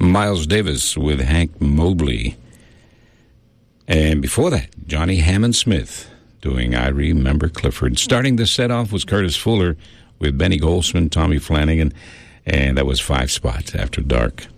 Miles Davis with Hank Mobley. And before that, Johnny Hammond Smith doing I Remember Clifford. Starting the set off was Curtis Fuller with Benny Goldsman, Tommy Flanagan, and that was 5 Spot After Dark.